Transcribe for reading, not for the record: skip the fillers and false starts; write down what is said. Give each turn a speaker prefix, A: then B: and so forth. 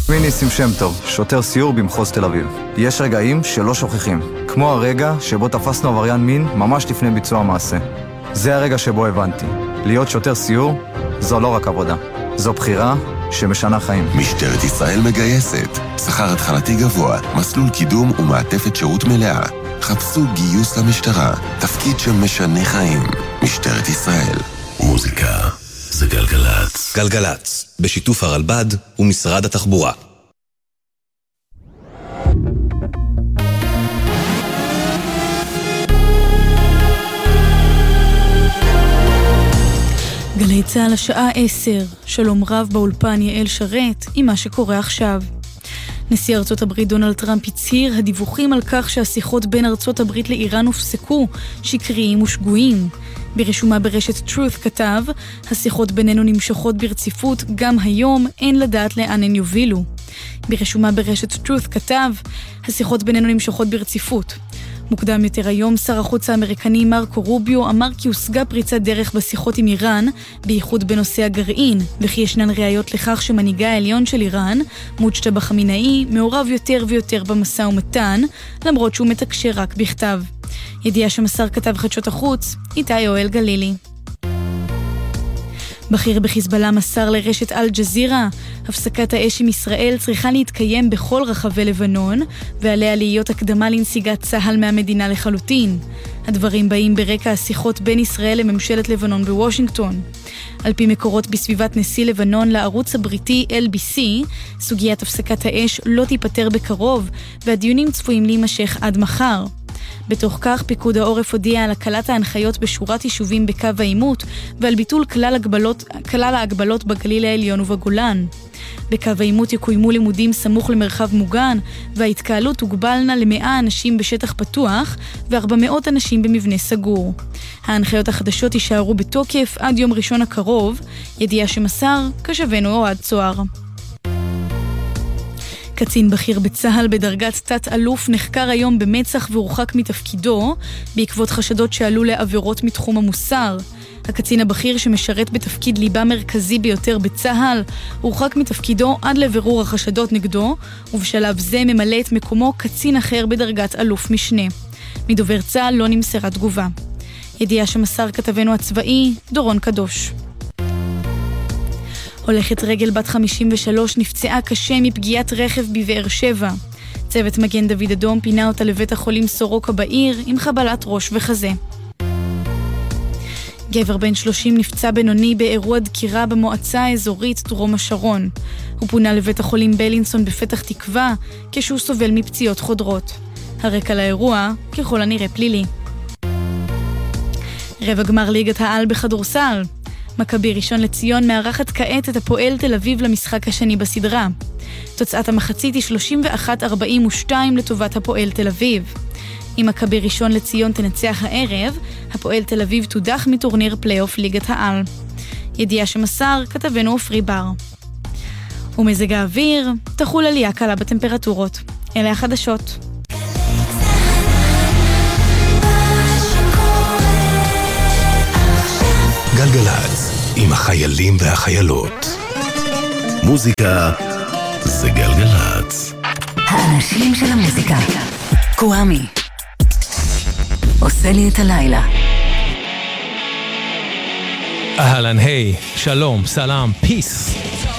A: שמי ניסים שם טוב, שוטר סיור במחוז תל אביב. יש רגעים שלא שוכחים, כמו הרגע שבו תפסנו עבריין מין ממש לפני ביצוע המעשה. זה הרגע שבו הבנתי, להיות שוטר סיור זו לא רק עבודה, זו בחירה שמשנה חיים.
B: משטרת ישראל מגייסת, שכר התחלתי גבוה, מסלול קידום ומעטפת שירות מלאה. חפשו גיוס למשטרה, תפקיד שמשנה חיים. משטרת ישראל.
C: מוזיקה זה גלגלץ. גלגלץ, בשיתוף הרלב"ד ומשרד התחבורה.
D: גלי צהל השעה 10, שלום רב באולפן יעל שרת עם מה שקורה עכשיו. נשיא ארצות הברית דונלד טראמפ הצהיר, הדיווחים על כך שהשיחות בין ארצות הברית לאיראן הופסקו, שקריים ושגויים. ברשומה ברשת Truth כתב, השיחות בינינו נמשכות ברציפות, גם היום אין לדעת לאן הן יובילו. ברשומה ברשת Truth כתב, השיחות בינינו נמשכות ברציפות. מוקדם יותר היום, שר החוץ האמריקני מרקו רוביו אמר כי הושגה פריצת דרך בשיחות עם איראן, בייחוד בנושא הגרעין, וכי ישנן ראיות לכך שמנהיגה העליון של איראן, מוג'תבא חמינאי, מעורב יותר ויותר במשא ומתן, למרות שהוא מתקשר רק בכתב. ידיעה שמסר כתב חדשות החוץ, איתי אוהל גלילי. בכיר בחיזבאללה מסר לרשת אל-ג'זירה, הפסקת האש עם ישראל צריכה להתקיים בכל רחבי לבנון, ועליה להיות הקדמה לנסיגת צה"ל מהמדינה לחלוטין. הדברים באים ברקע השיחות בין ישראל לממשלת לבנון בוושינגטון. על פי מקורות בסביבת נשיא לבנון לערוץ הבריטי LBC, סוגיית הפסקת האש לא תיפטר בקרוב, והדיונים צפויים להימשך עד מחר. בתוך כך, פיקוד העורף הודיע על הקלת ההנחיות בשורת יישובים בקו העימות ועל ביטול כלל ההגבלות בגליל העליון ובגולן. בקו העימות יקוימו לימודים סמוך למרחב מוגן, וההתקהלות תוגבלנה ל100 אנשים בשטח פתוח ו400 אנשים במבנה סגור. ההנחיות החדשות יישארו בתוקף עד יום ראשון הקרוב, ידיעה שמסר כשבנו אוהד צוהר. קצין בכיר בצהל בדרגת תת-אלוף נחקר היום במצח והורחק מתפקידו בעקבות חשדות שעלו לעבירות מתחום המוסר. הקצין הבכיר שמשרת בתפקיד ליבה מרכזי ביותר בצהל הורחק מתפקידו עד לבירור החשדות נגדו, ובשלב זה ממלא את מקומו קצין אחר בדרגת אלוף משנה. מדובר צהל לא נמסרה תגובה. ידיעה שמסר כתבנו הצבאי דורון קדוש. הולכת רגל בת 53 נפצעה קשה מפגיעת רכב בבאר שבע. צוות מגן דוד אדום פינה אותה לבית החולים סורוקה בעיר עם חבלת ראש וחזה. גבר בן 30 נפצע בינוני באירוע דקירה במועצה האזורית דרום השרון. הוא פונה לבית החולים בלינסון בפתח תקווה כשהוא סובל מפציעות חודרות. הרקע לאירוע ככל הנראה פלילי. רבע גמר ליגת העל בכדורסל. מכבי ראשון לציון מארחת כעת את הפועל תל אביב למשחק השני בסדרה. תוצאת המחצית היא 31-42 לטובת הפועל תל אביב. אם מכבי ראשון לציון תנצח הערב, הפועל תל אביב תודח מטורניר פלייאוף ליגת העל. ידיעה שמסר כתבנו עופרי בר. ומזג האוויר, תחול עלייה קלה בטמפרטורות. אלה החדשות.
C: גלגלץ, עם החיילים והחיילות. מוזיקה זה גלגלץ.
E: האנשים של המוזיקה. קוואמי. עושה לי את הלילה.
F: אהלן, היי, שלום, סלام, פיס.